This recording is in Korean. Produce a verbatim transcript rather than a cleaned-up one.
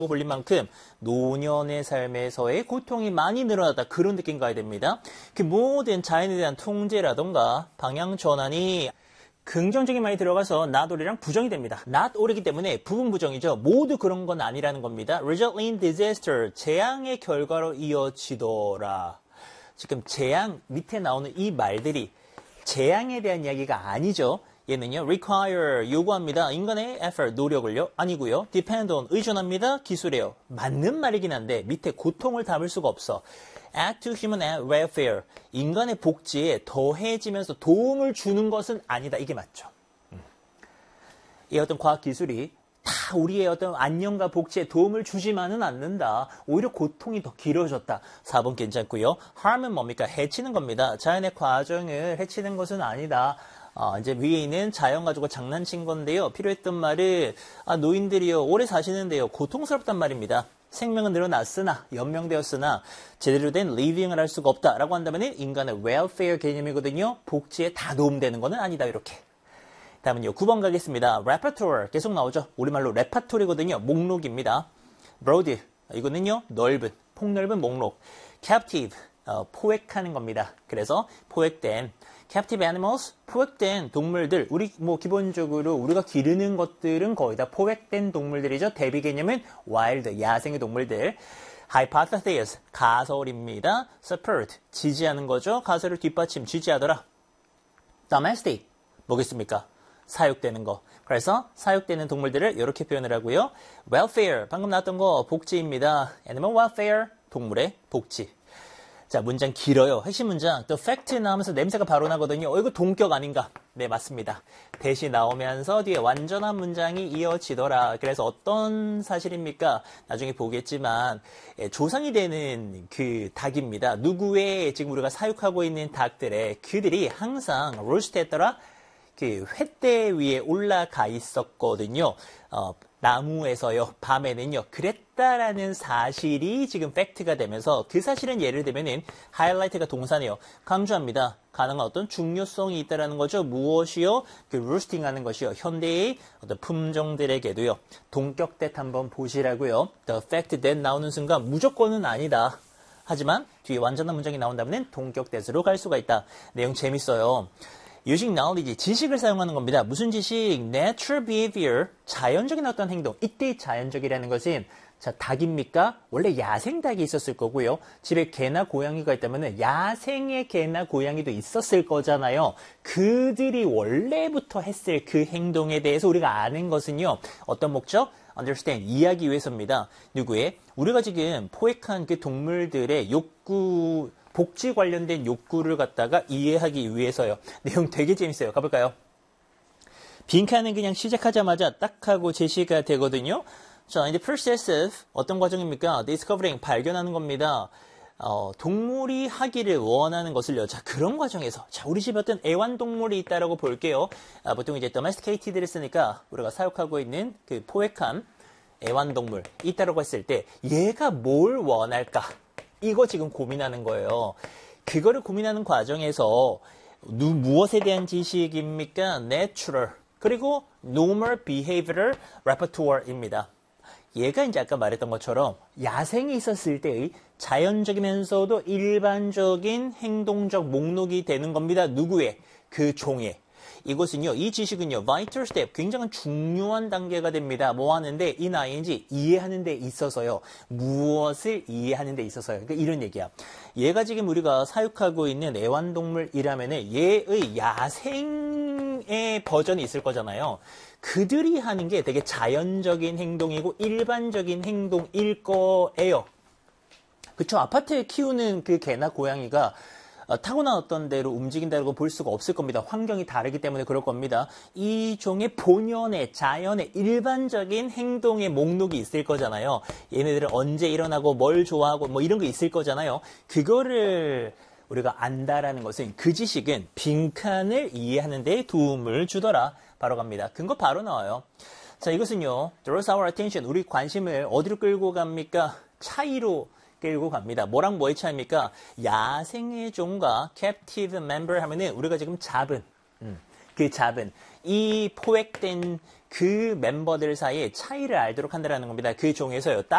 홀린 만큼 노년의 삶에서의 고통이 많이 늘어났다. 그런 느낌 가야 됩니다. 그 모든 자연에 대한 통제라던가 방향 전환이 긍정적인 말이 들어가서 not or이랑 부정이 됩니다. not or이기 때문에 부분 부정이죠. 모두 그런 건 아니라는 겁니다. result in disaster, 재앙의 결과로 이어지더라. 지금 재앙 밑에 나오는 이 말들이 재앙에 대한 이야기가 아니죠. 얘는요, require, 요구합니다. 인간의 effort, 노력을요? 아니고요. depend on, 의존합니다. 기술이에요. 맞는 말이긴 한데 밑에 고통을 담을 수가 없어. act to human welfare, 인간의 복지에 더해지면서 도움을 주는 것은 아니다. 이게 맞죠. 음. 이 어떤 과학기술이 다 우리의 어떤 안녕과 복지에 도움을 주지만은 않는다. 오히려 고통이 더 길어졌다. 사 번 괜찮고요. harm은 뭡니까? 해치는 겁니다. 자연의 과정을 해치는 것은 아니다. 어, 이제 위에 있는 자연 가지고 장난친 건데요. 필요했던 말은 아, 노인들이요 오래 사시는데요 고통스럽단 말입니다. 생명은 늘어났으나 연명되었으나 제대로 된 리빙을 할 수가 없다라고 한다면 인간의 웰페어 개념이거든요. 복지에 다 도움되는 것은 아니다. 이렇게. 다음은요 구 번 가겠습니다. repertoire 계속 나오죠. 우리말로 레파토리거든요. 목록입니다. broad 이거는요 넓은 폭넓은 목록. captive 어, 포획하는 겁니다. 그래서 포획된 captive animals, 포획된 동물들. 우리 뭐 기본적으로 우리가 기르는 것들은 거의 다 포획된 동물들이죠. 대비 개념은 wild, 야생의 동물들. hypothesis, 가설입니다. support, 지지하는 거죠. 가설을 뒷받침, 지지하더라. domestic, 뭐겠습니까? 사육되는 거. 그래서 사육되는 동물들을 이렇게 표현을 하고요. welfare, 방금 나왔던 거 복지입니다. animal welfare, 동물의 복지. 자, 문장 길어요. 핵심 문장. 또 fact 나오면서 냄새가 바로 나거든요. 어, 이거 동격 아닌가? 네, 맞습니다. 대시 나오면서 뒤에 완전한 문장이 이어지더라. 그래서 어떤 사실입니까? 나중에 보겠지만 예, 조상이 되는 그 닭입니다. 누구의 지금 우리가 사육하고 있는 닭들의 그들이 항상 로스트 했더라. 그 횃대 위에 올라가 있었거든요. 어, 나무에서요. 밤에는요. 그랬다라는 사실이 지금 팩트가 되면서 그 사실은 예를 들면은 하이라이트가 동사네요. 강조합니다. 가능한 어떤 중요성이 있다라는 거죠. 무엇이요? 그 루스팅하는 것이요. 현대의 어떤 품종들에게도요. 동격댓 한번 보시라고요. The fact that 나오는 순간 무조건은 아니다. 하지만 뒤에 완전한 문장이 나온다면 동격댓으로 갈 수가 있다. 내용 재밌어요. Using knowledge, 지식을 사용하는 겁니다. 무슨 지식? Natural behavior, 자연적인 어떤 행동. 이때 자연적이라는 것은 자 닭입니까? 원래 야생 닭이 있었을 거고요. 집에 개나 고양이가 있다면 야생의 개나 고양이도 있었을 거잖아요. 그들이 원래부터 했을 그 행동에 대해서 우리가 아는 것은요. 어떤 목적? understand, 이해하기 위해서입니다. 누구의? 우리가 지금 포획한 그 동물들의 욕구, 복지 관련된 욕구를 갖다가 이해하기 위해서요. 내용 되게 재밌어요. 가볼까요? 빈칸은 그냥 시작하자마자 딱 하고 제시가 되거든요. 자, 이제 processive 어떤 과정입니까? discovering 발견하는 겁니다. 어, 동물이 하기를 원하는 것을요. 자, 그런 과정에서 자, 우리 집에 어떤 애완동물이 있다라고 볼게요. 아, 보통 이제 domesticated를 쓰니까 우리가 사육하고 있는 그 포획한 애완동물 있다라고 했을 때 얘가 뭘 원할까? 이거 지금 고민하는 거예요. 그거를 고민하는 과정에서 누, 무엇에 대한 지식입니까? Natural. 그리고 Normal Behavioral Repertoire입니다. 얘가 이제 아까 말했던 것처럼 야생에 있었을 때의 자연적이면서도 일반적인 행동적 목록이 되는 겁니다. 누구의? 그 종의. 이것은요, 이 지식은요, vital step, 굉장히 중요한 단계가 됩니다. 뭐 하는데, 이 나이인지 이해하는 데 있어서요. 무엇을 이해하는 데 있어서요. 그러니까 이런 얘기야. 얘가 지금 우리가 사육하고 있는 애완동물이라면 얘의 야생의 버전이 있을 거잖아요. 그들이 하는 게 되게 자연적인 행동이고 일반적인 행동일 거예요. 그쵸? 아파트에 키우는 그 개나 고양이가 어, 타고난 어떤 대로 움직인다고 볼 수가 없을 겁니다. 환경이 다르기 때문에 그럴 겁니다. 이 종의 본연의 자연의 일반적인 행동의 목록이 있을 거잖아요. 얘네들은 언제 일어나고 뭘 좋아하고 뭐 이런 거 있을 거잖아요. 그거를 우리가 안다라는 것은 그 지식은 빈칸을 이해하는 데 도움을 주더라. 바로 갑니다. 근거 바로 나와요. 자, 이것은요. draws our attention. 우리 관심을 어디로 끌고 갑니까? 차이로 끌고 갑니다. 뭐랑 뭐의 차이입니까? 야생의 종과 captive member 하면은 우리가 지금 잡은 음, 그 잡은 이 포획된 그 멤버들 사이의 차이를 알도록 한다는 겁니다. 그 종에서요.